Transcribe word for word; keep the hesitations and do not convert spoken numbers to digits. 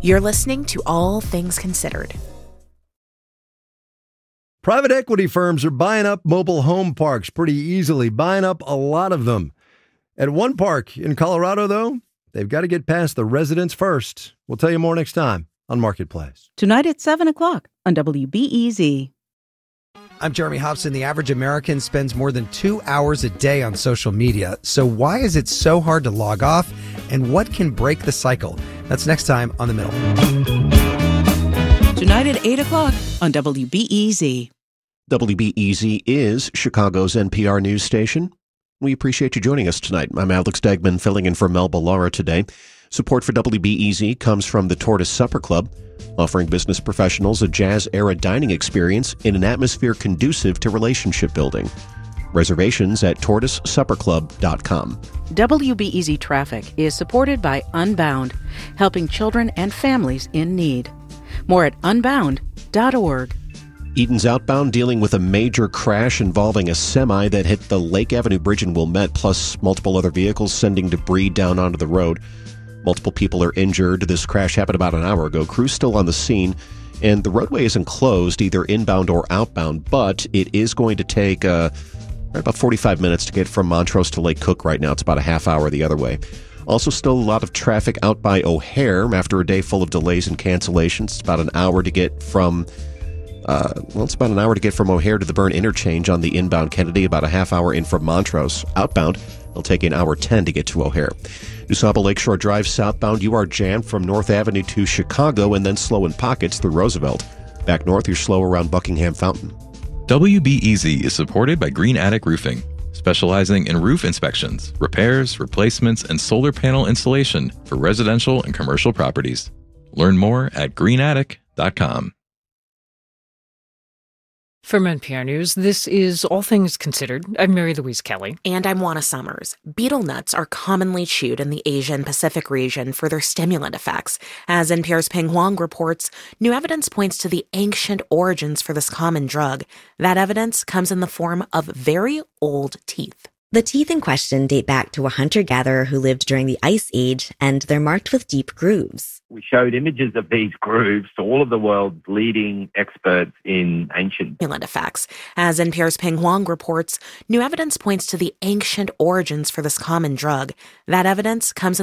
You're listening to All Things Considered. Private equity firms are buying up mobile home parks pretty easily, buying up a lot of them. At one park in Colorado, though, they've got to get past the residents first. We'll tell you more next time on Marketplace. Tonight at seven o'clock on W B E Z. I'm Jeremy Hobson. The average American spends more than two hours a day on social media. So why is it so hard to log off? And what can break the cycle? That's next time on The Middle. Tonight at eight o'clock on W B E Z. W B E Z is Chicago's N P R news station. We appreciate you joining us tonight. I'm Alex Degman, filling in for Mel Ballara today. Support for W B E Z comes from the Tortoise Supper Club, offering business professionals a jazz-era dining experience in an atmosphere conducive to relationship building. Reservations at tortoise supper club dot com. W B E Z Traffic is supported by Unbound, helping children and families in need. More at unbound dot org. Eden's outbound dealing with a major crash involving a semi that hit the Lake Avenue Bridge in Wilmette, plus multiple other vehicles sending debris down onto the road. Multiple people are injured. This crash happened about an hour ago. Crew's still on the scene, and the roadway isn't closed, either inbound or outbound, but it is going to take uh, right about forty-five minutes to get from Montrose to Lake Cook right now. It's about a half hour the other way. Also, still a lot of traffic out by O'Hare after a day full of delays and cancellations. It's about an hour to get from, uh, well, it's about an hour to get from O'Hare to the Byrne interchange on the inbound Kennedy, about a half hour in from Montrose. Outbound, it'll take an hour ten to get to O'Hare. USABA Lakeshore Drive southbound, you are jammed from North Avenue to Chicago and then slow in pockets through Roosevelt. Back north, you're slow around Buckingham Fountain. W B E Z is supported by Green Attic Roofing, specializing in roof inspections, repairs, replacements, and solar panel installation for residential and commercial properties. Learn more at green attic dot com. From N P R News, this is All Things Considered. I'm Mary Louise Kelly. And I'm Juana Summers. Betel nuts are commonly chewed in the Asian Pacific region for their stimulant effects. As N P R's Peng Huang reports, new evidence points to the ancient origins for this common drug. That evidence comes in the form of very old teeth. The teeth in question date back to a hunter-gatherer who lived during the Ice Age, and they're marked with deep grooves. We showed images of these grooves to all of the world's leading experts in ancient stimulant effects. As N P R's Peng Huang reports, new evidence points to the ancient origins for this common drug. That evidence comes in